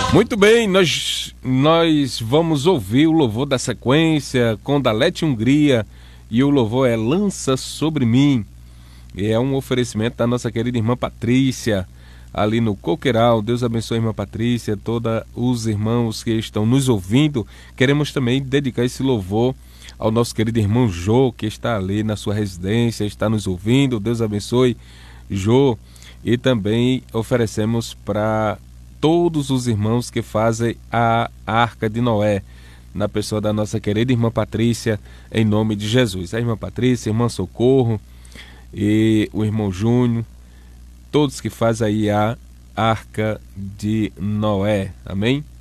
Muito bem, nós vamos ouvir o louvor da sequência com Dalete Hungria, e o louvor é Lança Sobre Mim. E é um oferecimento da nossa querida irmã Patrícia, ali no Coqueiral. Deus abençoe a irmã Patrícia, todos os irmãos que estão nos ouvindo. Queremos também dedicar esse louvor ao nosso querido irmão Jô, que está ali na sua residência, está nos ouvindo. Deus abençoe, Jô. E também oferecemos para todos os irmãos que fazem a Arca de Noé, na pessoa da nossa querida irmã Patrícia, em nome de Jesus. A irmã Patrícia, a irmã Socorro e o irmão Júnior, todos que fazem aí a Arca de Noé. Amém?